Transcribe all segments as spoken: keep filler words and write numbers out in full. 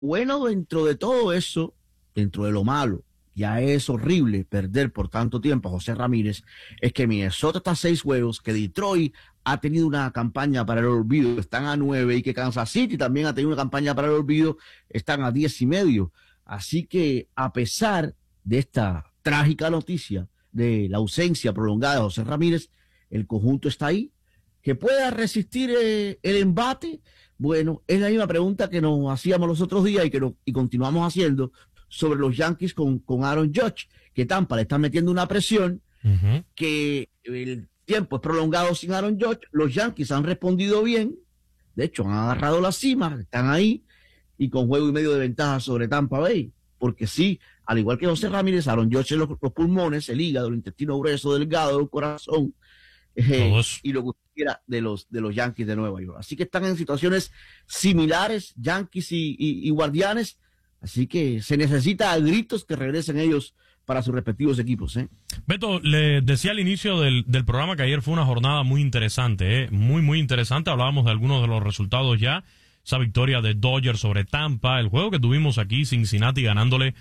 bueno dentro de todo eso, dentro de lo malo, ya es horrible perder por tanto tiempo a José Ramírez, es que Minnesota está a seis juegos, que Detroit ha tenido una campaña para el olvido, están a nueve, y que Kansas City también ha tenido una campaña para el olvido, están a diez y medio. Así que a pesar de esta trágica noticia de la ausencia prolongada de José Ramírez, el conjunto está ahí. ¿Que pueda resistir eh, el embate? Bueno, es la misma pregunta que nos hacíamos los otros días y que nos, y continuamos haciendo sobre los Yankees con, con Aaron Judge, que Tampa le está metiendo una presión, uh-huh. que el tiempo es prolongado sin Aaron Judge. Los Yankees han respondido bien, de hecho han agarrado la cima, están ahí, y con juego y medio de ventaja sobre Tampa Bay, porque sí, al igual que José Ramírez, Aaron Judge los, los pulmones, el hígado, el intestino grueso, delgado, el corazón, eh, y lo que quiera de los, de los Yankees de Nueva York. Así que están en situaciones similares, Yankees y, y, y Guardianes, así que se necesita a gritos que regresen ellos para sus respectivos equipos. ¿eh? Beto, le decía al inicio del, del programa que ayer fue una jornada muy interesante, ¿eh? muy, muy interesante. Hablábamos de algunos de los resultados ya. Esa victoria de Dodgers sobre Tampa, el juego que tuvimos aquí, Cincinnati ganándole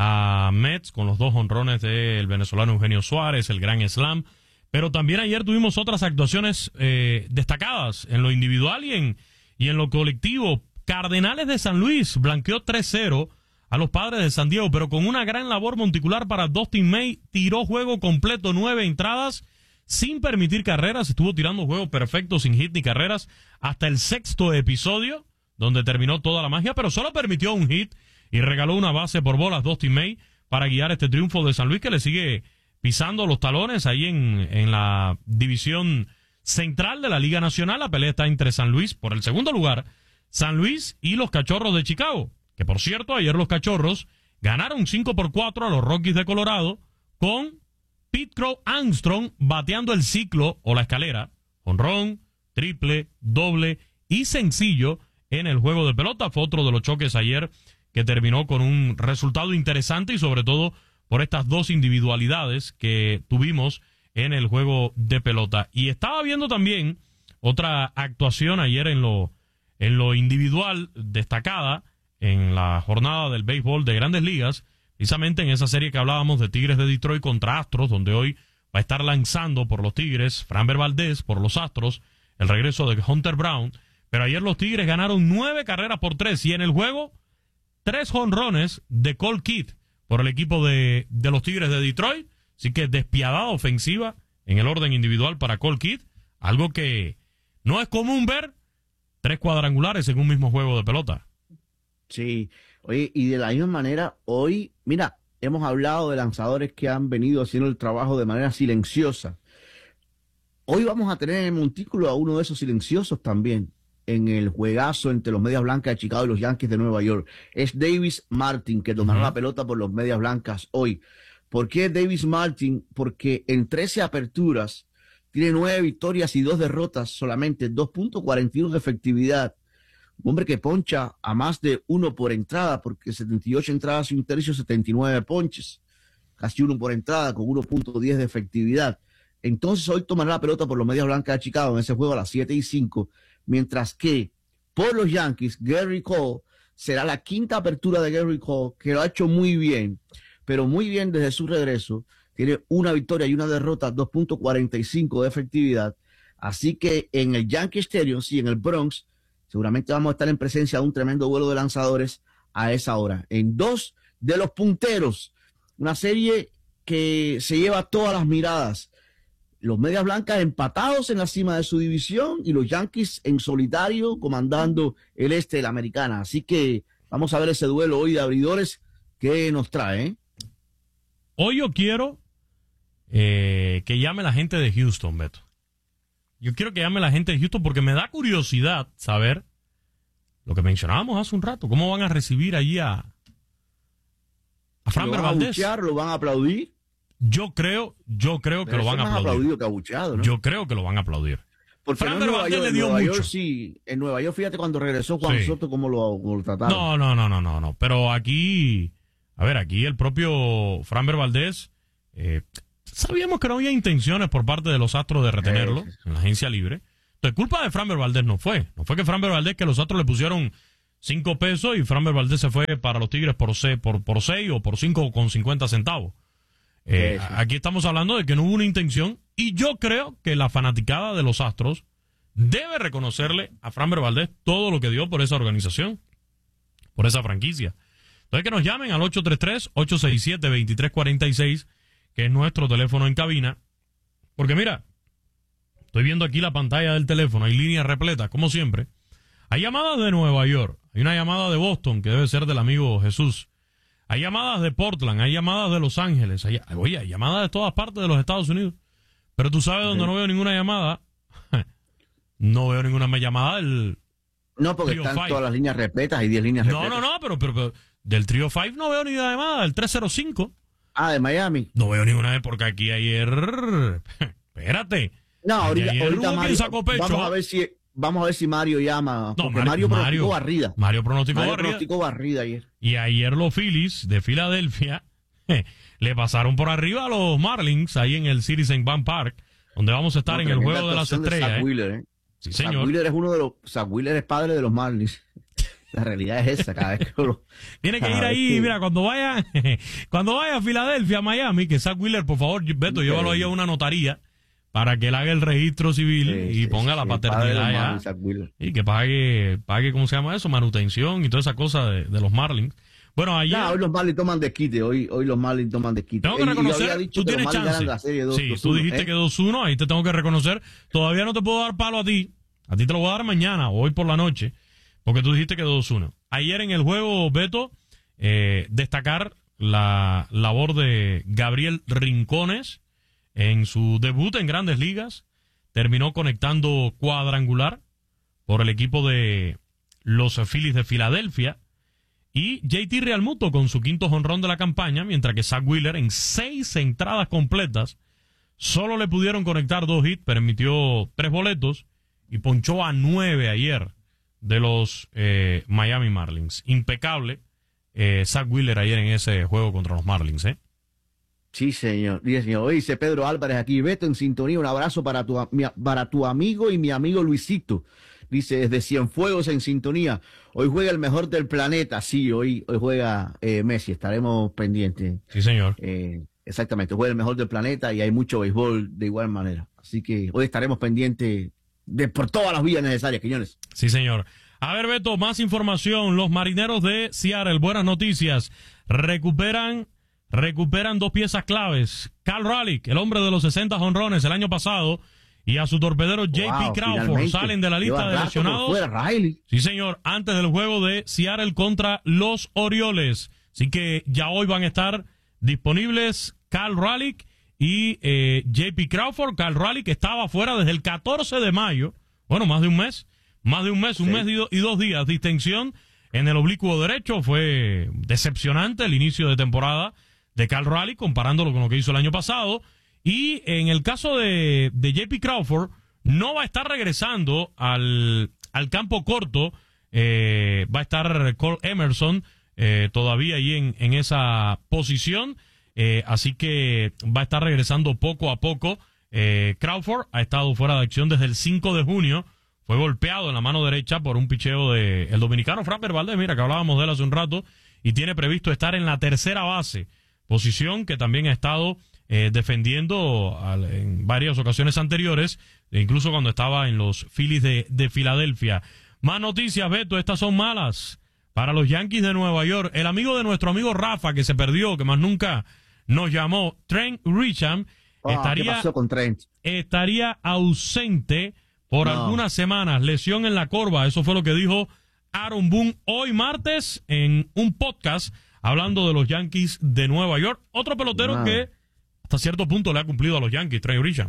a Mets con los dos jonrones del venezolano Eugenio Suárez, el gran slam. Pero también ayer tuvimos otras actuaciones eh, destacadas en lo individual y en, y en lo colectivo. Cardenales de San Luis blanqueó tres cero a los Padres de San Diego, pero con una gran labor monticular para Dustin May. Tiró juego completo, nueve entradas, sin permitir carreras. Estuvo tirando juego perfecto, sin hit ni carreras, hasta el sexto episodio, donde terminó toda la magia, pero solo permitió un hit y regaló una base por bolas Dustin May para guiar este triunfo de San Luis, que le sigue pisando los talones ahí en, en la división central de la Liga Nacional. La pelea está entre San Luis, por el segundo lugar, San Luis y los Cachorros de Chicago, que por cierto, ayer los Cachorros ganaron cinco por cuatro a los Rockies de Colorado, con Pete Crow Armstrong bateando el ciclo o la escalera, jonrón, triple, doble y sencillo en el juego de pelota. Fue otro de los choques ayer que terminó con un resultado interesante, y sobre todo por estas dos individualidades que tuvimos en el juego de pelota. Y estaba viendo también otra actuación ayer en lo, en lo individual destacada en la jornada del béisbol de Grandes Ligas, precisamente en esa serie que hablábamos de Tigres de Detroit contra Astros, donde hoy va a estar lanzando por los Tigres Framber Valdez, por los Astros el regreso de Hunter Brown. Pero ayer los Tigres ganaron nueve carreras por tres, y en el juego tres jonrones de Cole Kidd por el equipo de, de los Tigres de Detroit. Así que despiadada ofensiva en el orden individual para Cole Kidd, algo que no es común ver, tres cuadrangulares en un mismo juego de pelota. Sí, oye, y de la misma manera, hoy, mira, hemos hablado de lanzadores que han venido haciendo el trabajo de manera silenciosa. Hoy vamos a tener en el montículo a uno de esos silenciosos también, en el juegazo entre los Medias Blancas de Chicago y los Yankees de Nueva York. Es Davis Martin, que tomará uh-huh. la pelota por los Medias Blancas hoy. ¿Por qué Davis Martin? Porque en trece aperturas tiene nueve victorias y dos derrotas solamente, dos punto cuarenta y uno de efectividad. Un hombre que poncha a más de uno por entrada, porque setenta y ocho entradas y un tercio, setenta y nueve ponches. Casi uno por entrada, con uno punto diez de efectividad. Entonces hoy tomará la pelota por los Medias Blancas de Chicago en ese juego a las siete y cinco, mientras que por los Yankees, Gary Cole, será la quinta apertura de Gary Cole, que lo ha hecho muy bien, pero muy bien desde su regreso. Tiene una victoria y una derrota, dos punto cuarenta y cinco de efectividad. Así que en el Yankee Stadium, sí, en el Bronx, seguramente vamos a estar en presencia de un tremendo vuelo de lanzadores a esa hora. En dos de los punteros, una serie que se lleva todas las miradas. Los Medias Blancas empatados en la cima de su división y los Yankees en solitario comandando el este de la Americana. Así que vamos a ver ese duelo hoy de abridores que nos trae. ¿eh? Hoy yo quiero eh, que llame la gente de Houston, Beto. Yo quiero que llame la gente de Houston porque me da curiosidad saber lo que mencionábamos hace un rato. ¿Cómo van a recibir allí a, a Framber Valdez? ¿Lo van a abuchear, lo van a aplaudir? Yo creo, yo creo que Pero lo van a aplaudir. aplaudido que abucheado, ¿no? Yo creo que lo van a aplaudir. Porque Framber no en Valdez Nueva York, le dio Nueva mucho. York, sí, en Nueva York, fíjate cuando regresó Juan Sí. Soto, cómo lo, cómo lo trataron. No, no, no, no, no, no. Pero aquí, a ver, aquí el propio Framber Valdez, eh, sabíamos que no había intenciones por parte de los Astros de retenerlo Eh, sí, sí. en la agencia libre. Entonces, culpa de Framber Valdez no fue. No fue que Framber Valdez, que los Astros le pusieron cinco pesos y Framber Valdez se fue para los Tigres por seis, por, por seis o por cinco con cincuenta centavos. Eh, aquí estamos hablando de que no hubo una intención y yo creo que la fanaticada de los Astros debe reconocerle a Framber Valdez todo lo que dio por esa organización, por esa franquicia. Entonces que nos llamen al ocho tres tres, ocho seis siete, dos tres cuatro seis, que es nuestro teléfono en cabina. Porque mira, estoy viendo aquí la pantalla del teléfono, hay líneas repletas, como siempre. Hay llamadas de Nueva York, hay una llamada de Boston, que debe ser del amigo Jesús. Hay llamadas de Portland, hay llamadas de Los Ángeles, hay, oye, hay llamadas de todas partes de los Estados Unidos. Pero tú sabes dónde no veo ninguna llamada. No veo ninguna llamada del No, porque están Five. Todas las líneas repletas, hay diez líneas no, repletas. No, no, pero, pero, pero del Trio cinco no veo ninguna llamada, del tres cero cinco. Ah, de Miami. No veo ninguna vez porque aquí ayer... Espérate. No, ahorita, ayer ahorita Mario, sacó pecho. Vamos a ver si... Vamos a ver si Mario llama. No, porque Mario, Mario pronosticó barrida. Mario pronosticó Mario barrida. pronosticó barrida ayer. Y ayer los Phillies de Filadelfia eh, le pasaron por arriba a los Marlins ahí en el Citizens Bank Park, donde vamos a estar no, en el juego de las estrellas. De Zach eh. Wheeler, ¿eh? Sí, Zach señor. Wheeler es uno de los. Zach Wheeler es padre de los Marlins. La realidad es esa, cada vez que lo, Tiene que ir ahí, que... mira, cuando vaya, cuando vaya a Filadelfia, a Miami, que Zach Wheeler, por favor, Beto, okay. llévalo ahí a una notaría para que él haga el registro civil sí, y sí, ponga sí, la paternidad allá. Y que pague, pague, ¿cómo se llama eso? Manutención y toda esa cosa de, de los Marlins. Bueno, ayer... No, hoy los Marlins toman desquite, hoy, hoy los Marlins toman desquite. Tengo que reconocer, tú tienes chance. dos, sí, dos, tú dijiste ¿eh? que dos uno, ahí te tengo que reconocer. Todavía no te puedo dar palo a ti. A ti te lo voy a dar mañana o hoy por la noche, porque tú dijiste que dos uno. Ayer en el juego, Beto, eh, destacar la labor de Gabriel Rincones en su debut en Grandes Ligas. Terminó conectando cuadrangular por el equipo de los Phillies de Filadelfia. Y J T Realmuto con su quinto jonrón de la campaña, mientras que Zach Wheeler en seis entradas completas solo le pudieron conectar dos hits, permitió tres boletos y ponchó a nueve ayer de los eh, Miami Marlins. Impecable eh, Zach Wheeler ayer en ese juego contra los Marlins, ¿eh? Sí, señor. Sí, señor. Dice Pedro Álvarez aquí, Beto en sintonía, un abrazo para tu, para tu amigo y mi amigo Luisito. Dice, desde Cienfuegos en sintonía. Hoy juega el mejor del planeta. Sí, hoy, hoy juega eh, Messi. Estaremos pendientes. Sí, señor. Eh, exactamente. Juega el mejor del planeta y hay mucho béisbol de igual manera. Así que hoy estaremos pendientes de por todas las vías necesarias, Quiñones. Sí, señor. A ver, Beto, más información. Los Marineros de Seattle, buenas noticias. Recuperan, recuperan dos piezas claves. Cal Raleigh, el hombre de los sesenta jonrones el año pasado, y a su torpedero J P wow, Crawford finalmente. Salen de la lista de lesionados. Fuera, sí, señor, antes del juego de Seattle contra los Orioles. Así que ya hoy van a estar disponibles Cal Raleigh y eh, J P Crawford. Cal Raleigh que estaba fuera desde el catorce de mayo. Bueno, más de un mes. Más de un mes, un sí. mes y, do, y dos días. Distensión en el oblicuo derecho. Fue decepcionante el inicio de temporada de Cal Raleigh comparándolo con lo que hizo el año pasado. Y en el caso de, de J P Crawford, no va a estar regresando al, al campo corto. Eh, va a estar Cole Emerson eh, todavía ahí en, en esa posición. Eh, así que va a estar regresando poco a poco. Eh, Crawford ha estado fuera de acción desde el cinco de junio. Fue golpeado en la mano derecha por un picheo de el dominicano Framber Valdez, mira que hablábamos de él hace un rato, y tiene previsto estar en la tercera base, posición que también ha estado eh, defendiendo al, en varias ocasiones anteriores, e incluso cuando estaba en los Phillies de, de Filadelfia. Más noticias, Beto, estas son malas para los Yankees de Nueva York. El amigo de nuestro amigo Rafa, que se perdió, que más nunca nos llamó, Trent Grisham, oh, estaría, ¿qué pasó con Trent? estaría ausente por no. algunas semanas, lesión en la corva. Eso fue lo que dijo Aaron Boone hoy martes en un podcast hablando de los Yankees de Nueva York. Otro pelotero no. que hasta cierto punto le ha cumplido a los Yankees, Trey Grisham.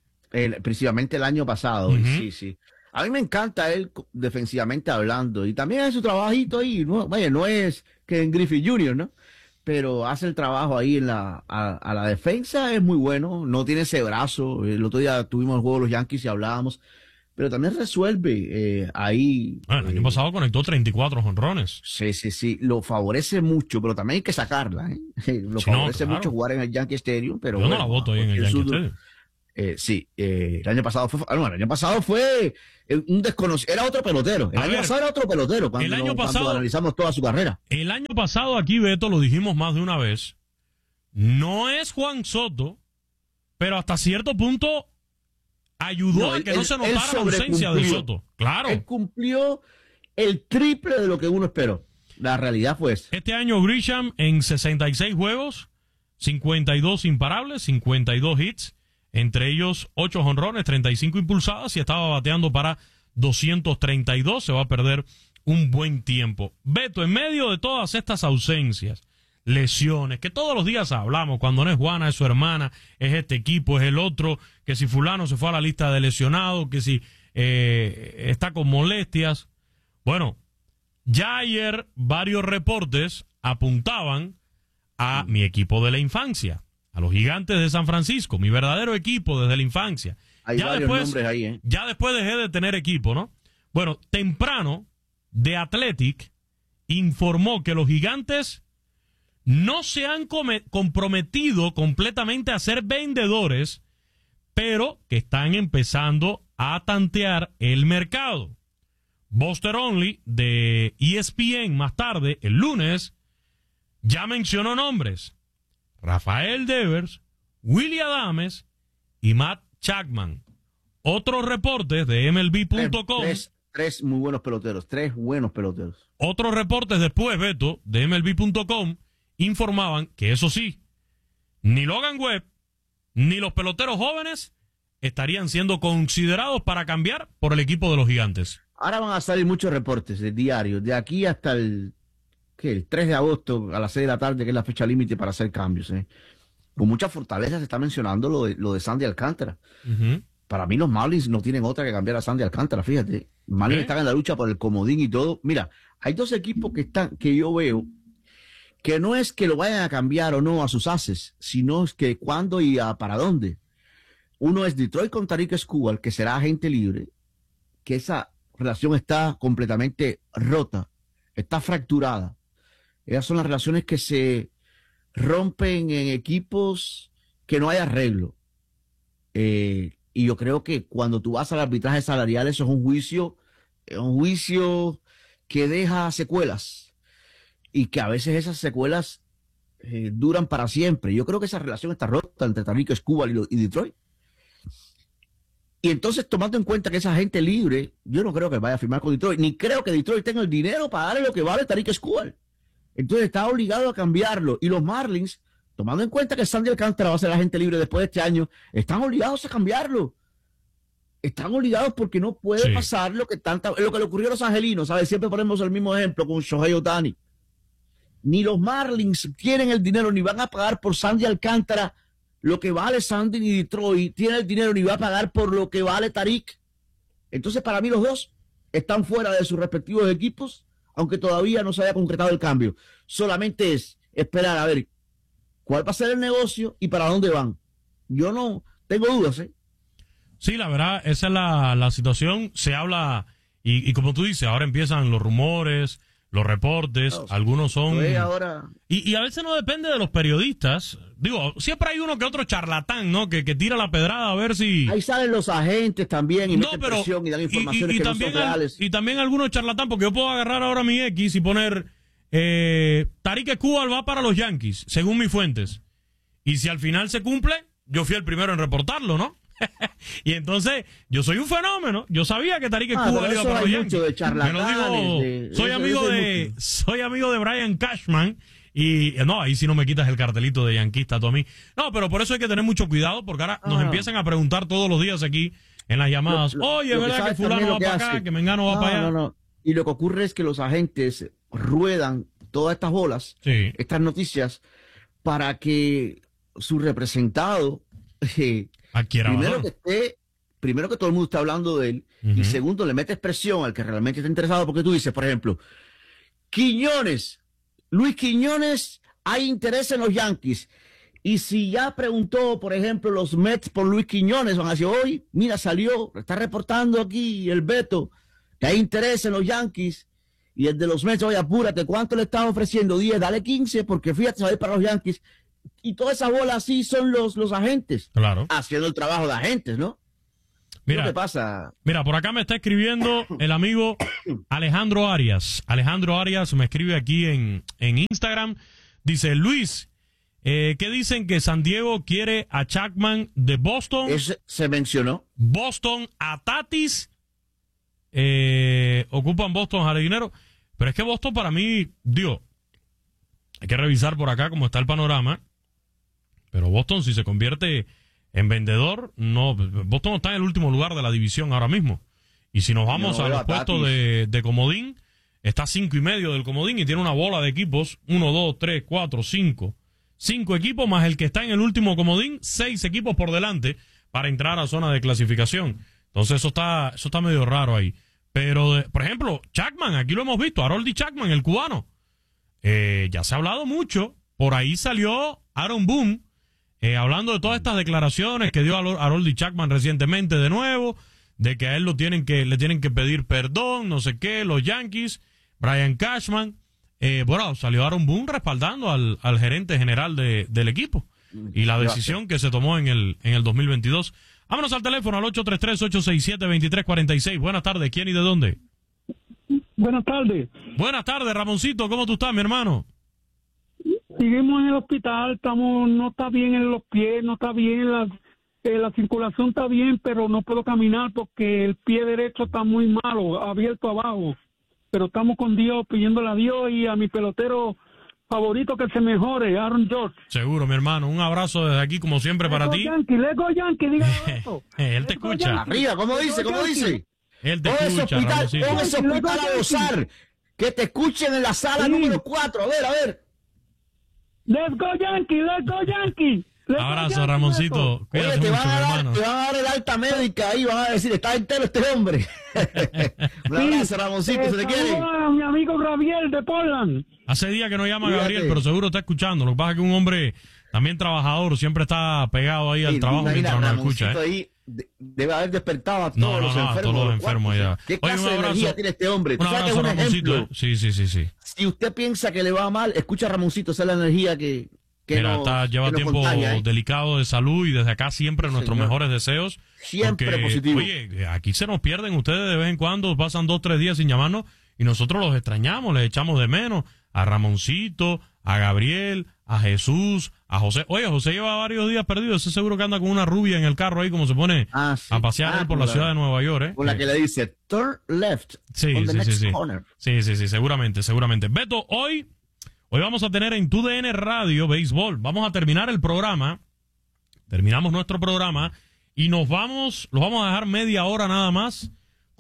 El, precisamente el año pasado, uh-huh. sí, sí. A mí me encanta él defensivamente hablando y también hace su trabajito ahí. No, vaya, no es Ken Griffey junior, ¿no? Pero hace el trabajo ahí en la, a, a la defensa, es muy bueno, no tiene ese brazo. El otro día tuvimos el juego de los Yankees y hablábamos, pero también resuelve eh, ahí. Bueno, el eh, año pasado conectó treinta y cuatro jonrones. Sí, sí, sí, lo favorece mucho, pero también hay que sacarla, ¿eh? Lo sí, favorece no, claro. mucho jugar en el Yankee Stadium, pero yo bueno, no la voto ahí en el Yankee Stadium. Eh, sí, eh, el año pasado fue, bueno, el año pasado fue un desconocido, era otro pelotero. El A año ver, pasado era otro pelotero cuando, el año no, cuando pasado- analizamos toda su carrera. El año pasado aquí, Beto, lo dijimos más de una vez, no es Juan Soto, pero hasta cierto punto ayudó No, a él- que no él- se él notara la ausencia de sobrecumplió. Soto. Claro. Él cumplió el triple de lo que uno esperó. La realidad fue esa. Este año Grisham en sesenta y seis juegos, cincuenta y dos imparables, cincuenta y dos hits, entre ellos ocho jonrones, treinta y cinco impulsadas y estaba bateando para doscientos treinta y dos. Se va a perder un buen tiempo. Beto, en medio de todas estas ausencias, lesiones, que todos los días hablamos, cuando no es Juana, es su hermana, es este equipo, es el otro, que si fulano se fue a la lista de lesionados, que si eh, está con molestias. Bueno, ya ayer varios reportes apuntaban a mi equipo de la infancia, a los Gigantes de San Francisco, mi verdadero equipo desde la infancia. Hay ya varios después, nombres ahí, ¿eh? ya después dejé de tener equipo, ¿no? Bueno, temprano, The Athletic informó que los Gigantes no se han come- comprometido completamente a ser vendedores, pero que están empezando a tantear el mercado. Buster Only de E S P N más tarde, el lunes, ya mencionó nombres: Rafael Devers, Willy Adames y Matt Chapman. Otros reportes de M L B punto com, Tres, tres muy buenos peloteros, tres buenos peloteros. otros reportes después, Beto, de M L B punto com, informaban que eso sí, ni Logan Webb ni los peloteros jóvenes estarían siendo considerados para cambiar por el equipo de los Gigantes. Ahora van a salir muchos reportes de diarios, de aquí hasta el, ¿qué? el tres de agosto a las seis de la tarde, que es la fecha límite para hacer cambios. ¿eh? Con mucha fortaleza se está mencionando lo de, lo de Sandy Alcántara. Uh-huh. Para mí los Marlins no tienen otra que cambiar a Sandy Alcántara, fíjate. Marlins ¿Eh? están en la lucha por el comodín y todo. Mira, hay dos equipos que están, que yo veo, que no es que lo vayan a cambiar o no a sus ases, sino es que cuándo y a para dónde. Uno es Detroit con Tarik Skubal, que será agente libre, que esa relación está completamente rota, está fracturada. Esas son las relaciones que se rompen en equipos que no hay arreglo. Eh, y yo creo que cuando tú vas al arbitraje salarial, eso es un juicio, es un juicio que deja secuelas y que a veces esas secuelas eh, duran para siempre. Yo creo que esa relación está rota entre Tarik Skubal y, lo- y Detroit. Y entonces, tomando en cuenta que esa gente libre, yo no creo que vaya a firmar con Detroit, ni creo que Detroit tenga el dinero para darle lo que vale Tarik Skubal. Entonces está obligado a cambiarlo. Y los Marlins, tomando en cuenta que Sandy Alcántara va a ser agente libre después de este año, están obligados a cambiarlo. Están obligados porque no puede Sí. pasar lo que tanta, lo que le ocurrió a los angelinos, ¿sabes? Siempre ponemos el mismo ejemplo con Shohei Ohtani. Ni los Marlins tienen el dinero, ni van a pagar por Sandy Alcántara lo que vale Sandy, ni Detroit tiene el dinero, ni va a pagar por lo que vale Tarik. Entonces, para mí los dos están fuera de sus respectivos equipos, aunque todavía no se haya concretado el cambio. Solamente es esperar a ver cuál va a ser el negocio y para dónde van. Yo no tengo dudas, ¿eh? Sí, la verdad, esa es la, la situación. Se habla, y, y como tú dices, ahora empiezan los rumores, los reportes, No, algunos son... Pues ahora... Y, y a veces no depende de los periodistas. Digo, siempre hay uno que otro charlatán, ¿no? Que, que tira la pedrada a ver si... Ahí salen los agentes también y No, meten pero... presión y dan y- informaciones y- y que no también son al- reales. y también algunos charlatán, porque yo puedo agarrar ahora mi X y poner... Eh, Tarik Skubal va para los Yankees, según mis fuentes. Y si al final se cumple, yo fui el primero en reportarlo, ¿no? Y entonces, yo soy un fenómeno. Yo sabía que Tarik Ah, Skubal pero iba eso para los hay Yankees. mucho de Me lo charlatanes, digo, de- soy eso- amigo eso hay de, mucho. soy amigo de Brian Cashman. Y eh, no, ahí sí no me quitas el cartelito de yanquista tú a mí. No, pero por eso hay que tener mucho cuidado, porque ahora nos Ah. empiezan a preguntar todos los días aquí en las llamadas. Lo- lo- Oye, es lo que verdad que sabes también fulano lo va que para acá, hace. que Mengano va No, para allá. no, no. Y lo que ocurre es que los agentes ruedan todas estas bolas, Sí. estas noticias, para que su representado, eh, Adquiera primero valor. que esté, primero que todo el mundo está hablando de él, Ujú. y segundo, le metes presión al que realmente está interesado, porque tú dices, por ejemplo, Quiñones, Luis Quiñones, hay interés en los Yankees. Y si ya preguntó, por ejemplo, los Mets por Luis Quiñones, van a decir, hoy, mira, salió, está reportando aquí el Beto, que hay interés en los Yankees. Y el de los Mets, oye, apúrate, ¿cuánto le están ofreciendo? diez, dale quince, porque fíjate, se va a ir para los Yankees. y todas esas bolas así son los, los agentes. Claro. Haciendo el trabajo de agentes, ¿no? Mira, ¿Qué pasa? Mira, por acá me está escribiendo el amigo Alejandro Arias. Alejandro Arias me escribe aquí en, en Instagram. Dice, Luis, eh, ¿qué dicen que San Diego quiere a Chapman de Boston? Ese se mencionó. Boston a Tatis. Eh, ocupan Boston jardinero. Pero es que Boston para mí, digo, hay que revisar por acá cómo está el panorama. Pero Boston, si se convierte en vendedor, no, Boston está en el último lugar de la división ahora mismo. Y si nos vamos no, a los puestos de, de comodín, está cinco y medio del comodín y tiene una bola de equipos, uno, dos, tres, cuatro, cinco. Cinco equipos más el que está en el último comodín, seis equipos por delante para entrar a zona de clasificación. Entonces eso está, eso está medio raro ahí. Pero, por ejemplo, Chapman, aquí lo hemos visto, Harold Chapman, el cubano. Eh, ya se ha hablado mucho. Por ahí salió Aaron Boone, eh, hablando de todas estas declaraciones que dio Harold Chapman recientemente de nuevo, de que a él lo tienen que, le tienen que pedir perdón, no sé qué, los Yankees, Brian Cashman. Eh, bueno, salió Aaron Boone respaldando al, al gerente general de, del equipo y la decisión que se tomó en el, en el dos mil veintidós. Vámonos al teléfono al ocho tres tres, ocho seis siete, dos tres cuatro seis. Buenas tardes, ¿quién y de dónde? Buenas tardes. Buenas tardes, Ramoncito, ¿cómo tú estás, mi hermano? Seguimos en el hospital, estamos, no está bien en los pies, no está bien, la, eh, la circulación está bien, pero no puedo caminar porque el pie derecho está muy malo, abierto abajo. Pero estamos con Dios, pidiéndole a Dios y a mi pelotero favorito que se mejore, Aaron George. Seguro, mi hermano, un abrazo desde aquí, como siempre, para ti. Yankee, let's go Yankee, dígame eso. Él te escucha. Arriba, ¿cómo dice? ¿Cómo dice? Él te Pon ese escucha, hospital, Ramoncito. pon ese hospital a gozar. Que te escuchen en la sala Sí. número cuatro. A ver, a ver. Let's go Yankee, let's go Yankee. Let's go Abrazo, Yankee, Ramoncito. eso. Cuídate Oye, te mucho, van, mi a dar, hermano. te van a dar el alta médica ahí, van a decir, está entero este hombre. Un abrazo, Ramoncito, Eh, se te quiere. saludos a mi amigo Gabriel de Portland. Hace días que no llama a Cuídate. Gabriel, pero seguro está escuchando. Lo que pasa es que un hombre también trabajador siempre está pegado ahí al Sí, trabajo imagina, mientras nos Ramoncito escucha, ¿eh? ahí de- debe haber despertado a todos No, no, los no, a enfermos. todos los los enfermos cuartos. ya. ¿Qué Oye, clase un de abrazo. energía tiene este hombre? Tú Un sabes que es abrazo, un Ramoncito. ejemplo. ¿eh? Sí, sí, sí, sí. Si usted piensa que le va mal, escucha a Ramoncito, esa es la energía que, que Mira, nos, está, lleva que nos tiempo contagia, ¿eh? delicado de salud y desde acá siempre nuestros Señor. mejores deseos. Siempre porque, positivo. Oye, aquí se nos pierden ustedes de vez en cuando, pasan dos, tres días sin llamarnos y nosotros los extrañamos, les echamos de menos a Ramoncito, a Gabriel, a Jesús, a José. Oye, José lleva varios días perdido, ese seguro que anda con una rubia en el carro ahí como se pone Ah, sí. a pasear Ah, él por con la la- ciudad de Nueva York, ¿eh? Con la que le dice, turn left Sí, on the sí, sí, next sí. corner. Sí, sí, sí, seguramente, seguramente. Beto, hoy, hoy vamos a tener en Tu D N Radio Béisbol. Vamos a terminar el programa, terminamos nuestro programa y nos vamos, los vamos a dejar media hora nada más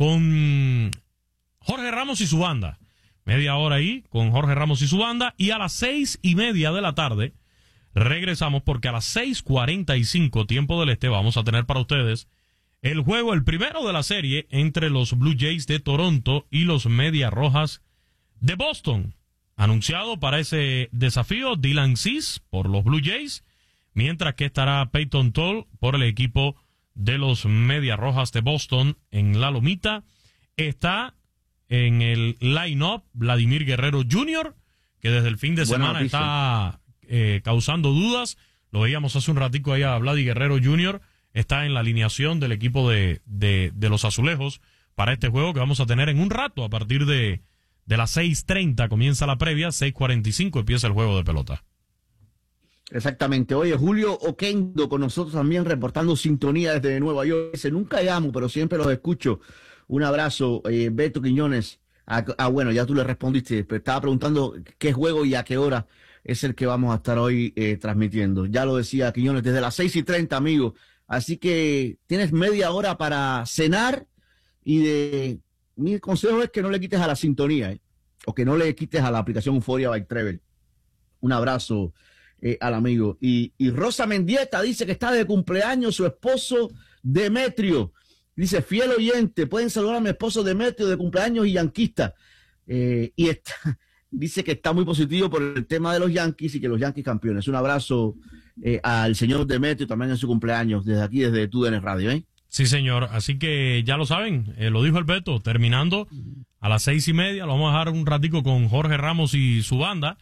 con Jorge Ramos y su banda. Media hora ahí con Jorge Ramos y su banda y a las seis y media de la tarde regresamos porque a las seis cuarenta y cinco tiempo del este vamos a tener para ustedes el juego, el primero de la serie entre los Blue Jays de Toronto y los Medias Rojas de Boston. Anunciado para ese desafío Dylan Cease por los Blue Jays, mientras que estará Peyton Toll por el equipo de los Medias Rojas de Boston en la lomita. Está en el line-up Vladimir Guerrero junior, que desde el fin de Buena semana noticia. está eh, causando dudas. Lo veíamos hace un ratico ahí a Vladimir Guerrero junior Está en la alineación del equipo de, de, de los Azulejos para este juego que vamos a tener en un rato. A partir de, de las seis treinta comienza la previa, seis cuarenta y cinco empieza el juego de pelota. Exactamente. Oye, Julio Oquendo con nosotros también reportando sintonía desde Nueva York. Dice, nunca llamo, pero siempre los escucho. Un abrazo, eh, Beto Quiñones. Ah, ah, bueno, ya tú le respondiste, pero estaba preguntando qué juego y a qué hora es el que vamos a estar hoy eh, transmitiendo. Ya lo decía Quiñones, desde las seis y treinta, amigo. Así que tienes media hora para cenar y de mi consejo es que no le quites a la sintonía, ¿eh? O que no le quites a la aplicación Euphoria by Trevel. Un abrazo eh, al amigo. Y, y Rosa Mendieta dice que está de cumpleaños su esposo Demetrio. Dice, fiel oyente, pueden saludar a mi esposo Demetrio de cumpleaños y yanquista. Eh, y está, dice que está muy positivo por el tema de los Yankees y que los Yankees campeones. Un abrazo eh, al señor Demetrio también en su cumpleaños, desde aquí, desde Tu D N Radio, ¿eh? Sí, señor. Así que ya lo saben, eh, lo dijo el Beto, terminando a las seis y media, lo vamos a dejar un ratico con Jorge Ramos y su banda. Y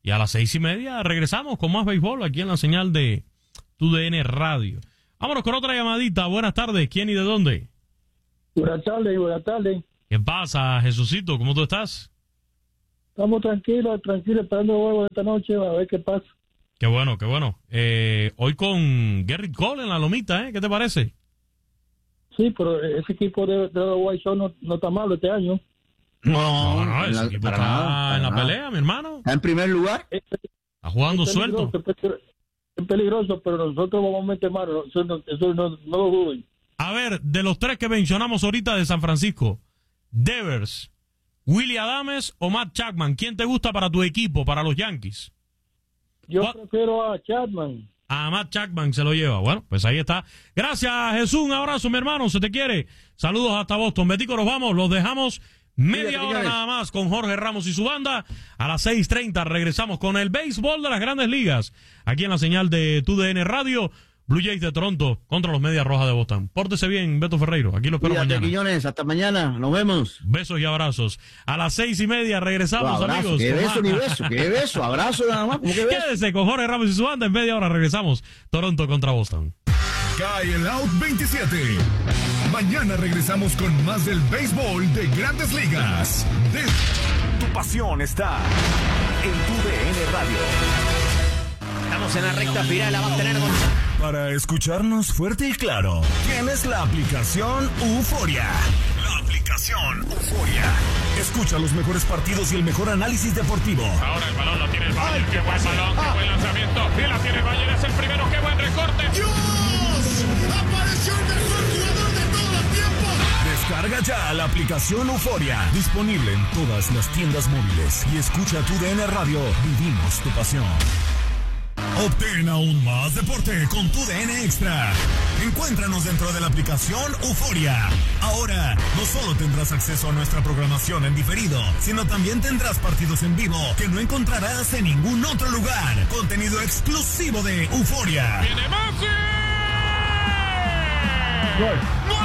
Y a las seis y media regresamos con más béisbol aquí en la señal de Tu D N Radio. Vámonos con otra llamadita. Buenas tardes. ¿Quién y de dónde? Buenas tardes, buenas tardes. ¿Qué pasa, Jesucito? ¿Cómo tú estás? Estamos tranquilos, tranquilos, esperando el juego de esta noche, a ver qué pasa. Qué bueno, qué bueno. Eh, hoy con Gerrit Cole en la lomita, ¿eh? ¿Qué te parece? Sí, pero ese equipo de, de los White Sox no, no está malo este año. No, no, no ese la, equipo está nada, en la nada. pelea, mi hermano. ¿Está en primer lugar? Está jugando es suelto. Peligroso, es peligroso, pero nosotros vamos a meter mano, eso, no, eso no, no lo duden. A ver, de los tres que mencionamos ahorita de San Francisco, Devers, Willy Adames o Matt Chapman, ¿quién te gusta para tu equipo, para los Yankees? Yo What? prefiero a Chapman. A Matt Chapman se lo lleva. Bueno, pues ahí está. Gracias, Jesús. Un abrazo, mi hermano. Se te quiere. Saludos hasta Boston. Betico, nos vamos. Los dejamos media hora nada más con Jorge Ramos y su banda. A las seis treinta regresamos con el béisbol de las Grandes Ligas. Aquí en la señal de Tu D N Radio. Blue Jays de Toronto contra los Medias Rojas de Boston. Pórtese bien, Beto Ferreiro. Aquí lo espero Cuídate, mañana. Quiñones, hasta mañana. Nos vemos. Besos y abrazos. A las seis y media regresamos, No, abrazo, amigos. ¿Qué con beso más. ni beso? ¿Qué beso? Abrazo nada más. ¿Cómo que beso? Quédese con Jorge Ramos y su banda. En media hora regresamos. Toronto contra Boston. Cae el out veintisiete. Mañana regresamos con más del béisbol de Grandes Ligas. De... Tu pasión está en Tu D N Radio. Estamos en la recta final, la va a tener Gonzalo. Para escucharnos fuerte y claro, tienes la aplicación Euforia. La aplicación Euforia. Escucha los mejores partidos y el mejor análisis deportivo. Ahora el balón lo tiene el Bayern. Qué buen balón, qué buen lanzamiento. Y la tiene el Bayern, es el primero. Qué buen recorte. ¡Dios! ¡Apareció el mejor jugador de todos los tiempos! Descarga ya la aplicación Euforia. Disponible en todas las tiendas móviles. Y escucha Tu D N Radio. Vivimos tu pasión. Obtén aún más deporte con Tu D N Extra. Encuéntranos dentro de la aplicación Euforia. Ahora, no solo tendrás acceso a nuestra programación en diferido, sino también tendrás partidos en vivo que no encontrarás en ningún otro lugar. Contenido exclusivo de Euforia. ¡Viene Messi! Gol.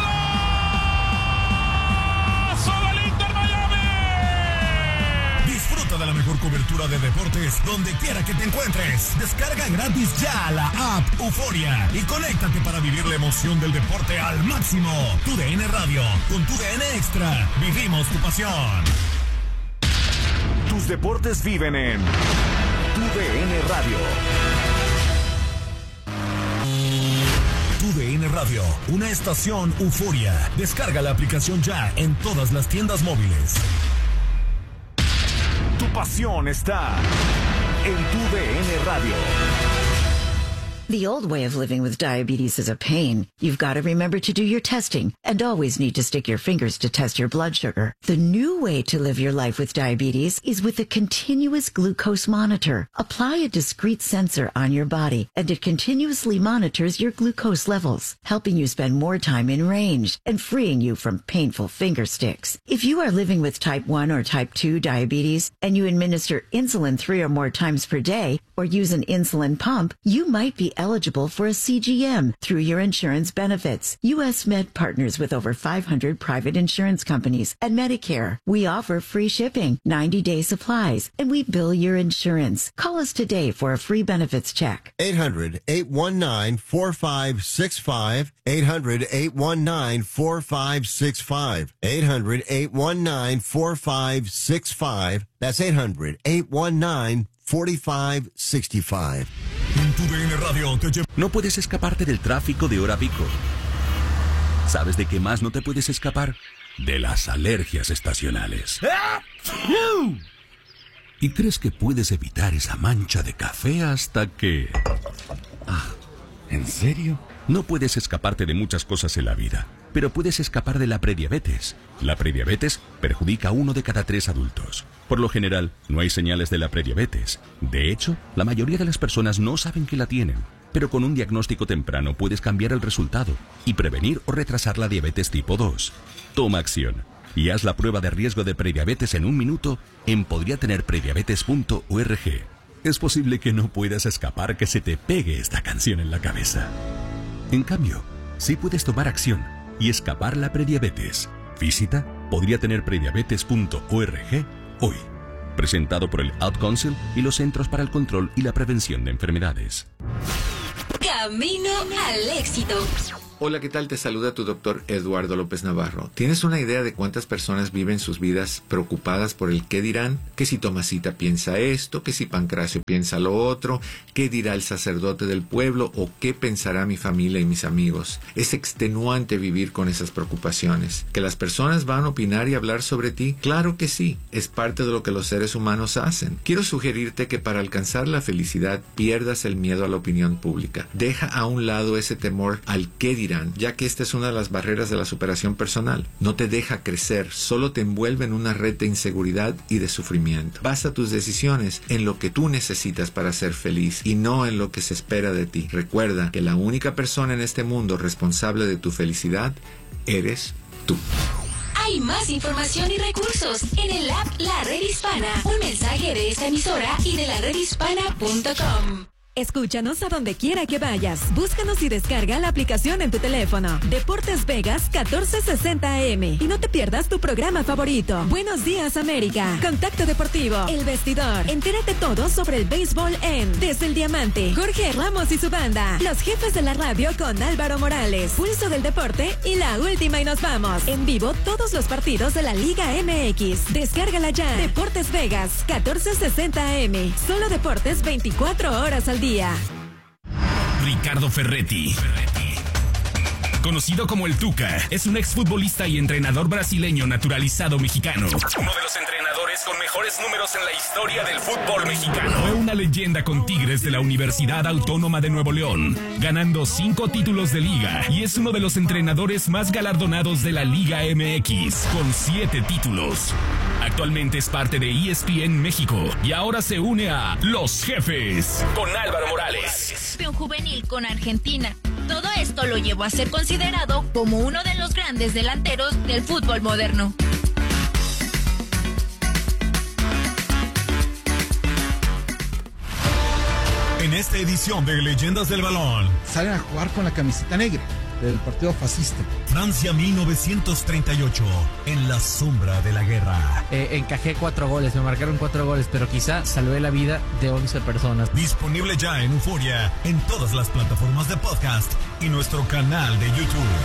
¡Golazo del Inter Miami! Disfruta de la mejor cobertura de deportes donde quiera que te encuentres. Descarga gratis ya la app Euforia y conéctate para vivir la emoción del deporte al máximo. Tu D N Radio, con Tu D N Extra, vivimos tu pasión. Tus deportes viven en Tu D N Radio. Tu D N Radio, una estación Euforia. Descarga la aplicación ya en todas las tiendas móviles. Tu pasión está en Tu D N Radio. The old way of living with diabetes is a pain. You've got to remember to do your testing and always need to stick your fingers to test your blood sugar. The new way to live your life with diabetes is with a continuous glucose monitor. Apply a discrete sensor on your body and it continuously monitors your glucose levels, helping you spend more time in range and freeing you from painful finger sticks. If you are living with type one or type two diabetes and you administer insulin three or more times per day or use an insulin pump, you might be eligible for a C G M through your insurance benefits. U S Med partners with over five hundred private insurance companies and Medicare. We offer free shipping, ninety day supplies, and we bill your insurance. Call us today for a free benefits check. eight hundred, eight one nine, four five six five. eight hundred, eight one nine, four five six five. eight hundred, eight one nine, four five six five. That's eight hundred, eight one nine, four five six five. En Tu D N Radio te lleva... No puedes escaparte del tráfico de hora pico. ¿Sabes de qué más no te puedes escapar? De las alergias estacionales. Y crees que puedes evitar esa mancha de café hasta que... Ah, ¿en serio? No puedes escaparte de muchas cosas en la vida, pero puedes escapar de la prediabetes. La prediabetes perjudica a uno de cada tres adultos. Por lo general, no hay señales de la prediabetes. De hecho, la mayoría de las personas no saben que la tienen. Pero con un diagnóstico temprano puedes cambiar el resultado y prevenir o retrasar la diabetes tipo dos. Toma acción y haz la prueba de riesgo de prediabetes en un minuto en podría tener prediabetes punto org. Es posible que no puedas escapar que se te pegue esta canción en la cabeza. En cambio, sí puedes tomar acción y escapar la prediabetes. Visita podría tener prediabetes punto org hoy. presentado por el Ad Council y los Centros para el Control y la Prevención de Enfermedades. Camino al éxito. Hola, ¿qué tal? Te saluda tu doctor Eduardo López Navarro. ¿Tienes una idea de cuántas personas viven sus vidas preocupadas por el qué dirán? Que si Tomasita piensa esto, que si Pancracio piensa lo otro, qué dirá el sacerdote del pueblo o qué pensará mi familia y mis amigos. Es extenuante vivir con esas preocupaciones. ¿Que las personas van a opinar y hablar sobre ti? Claro que sí, es parte de lo que los seres humanos hacen. Quiero sugerirte que para alcanzar la felicidad pierdas el miedo a la opinión pública. Deja a un lado ese temor al qué dirán, ya que esta es una de las barreras de la superación personal. No te deja crecer, solo te envuelve en una red de inseguridad y de sufrimiento. Basa tus decisiones en lo que tú necesitas para ser feliz y no en lo que se espera de ti. Recuerda que la única persona en este mundo responsable de tu felicidad eres tú. Hay más información y recursos en el app La Red Hispana. Un mensaje de esta emisora y de la red hispana punto com. Escúchanos a donde quiera que vayas. Búscanos y descarga la aplicación en tu teléfono. Deportes Vegas catorce sesenta A M. Y no te pierdas tu programa favorito. Buenos Días América. Contacto Deportivo. El Vestidor. Entérate todo sobre el béisbol en Desde el Diamante. Jorge Ramos y su banda. Los Jefes de la Radio con Álvaro Morales. Pulso del Deporte y La Última y nos vamos. En vivo todos los partidos de la Liga M X. Descárgala ya. Deportes Vegas catorce sesenta A M. Solo deportes veinticuatro horas al día. Día. Ricardo Ferretti, conocido como el Tuca, es un exfutbolista y entrenador brasileño naturalizado mexicano. Uno de los entrenadores con mejores números en la historia del fútbol mexicano. Fue una leyenda con Tigres de la Universidad Autónoma de Nuevo León, ganando cinco títulos de liga, y es uno de los entrenadores más galardonados de la Liga M X, con siete títulos. Actualmente es parte de E S P N México y ahora se une a Los Jefes con Álvaro Morales. Campeón juvenil con Argentina. Todo esto lo llevó a ser considerado como uno de los grandes delanteros del fútbol moderno. En esta edición de Leyendas del Balón, salen a jugar con la camiseta negra del partido fascista. Francia mil novecientos treinta y ocho, en la sombra de la guerra. Eh, encajé cuatro goles, me marcaron cuatro goles, pero quizá salvé la vida de once personas. Disponible ya en Euforia, en todas las plataformas de podcast y nuestro canal de YouTube.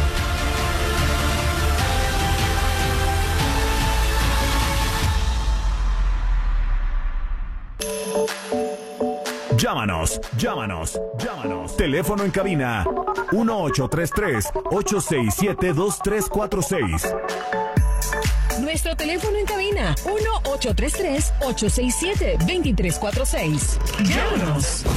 Llámanos, llámanos, llámanos. Teléfono en cabina uno ocho tres tres, ocho seis siete, dos tres cuatro seis. Nuestro teléfono en cabina uno ocho tres tres, ocho seis siete, dos tres cuatro seis. Llámanos.